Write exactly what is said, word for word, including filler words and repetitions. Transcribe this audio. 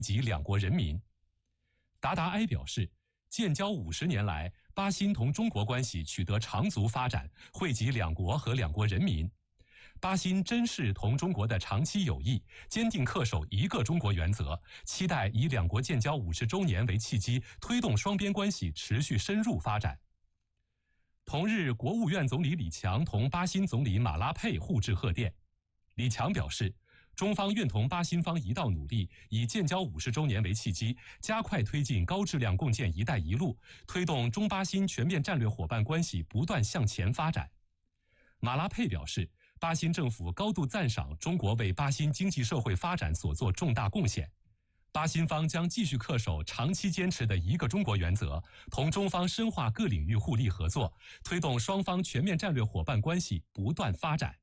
及两国人民。达达埃表示，建交五十年来，巴新同中国关系取得长足发展，惠及两国和两国人民。巴新珍视同中国的长期友谊，坚定恪守一个中国原则，期待以两国建交五十周年为契机，推动双边关系持续深入发展。同日，国务院总理李强同巴新总理马拉佩互致贺电。李强表示，中方愿同巴新方一道努力，以建交五十周年为契机，加快推进高质量共建“一带一路”，推动中巴新全面战略伙伴关系不断向前发展。马拉佩表示，巴新政府高度赞赏中国为巴新经济社会发展所做重大贡献，巴新方将继续恪守长期坚持的一个中国原则，同中方深化各领域互利合作，推动双方全面战略伙伴关系不断发展。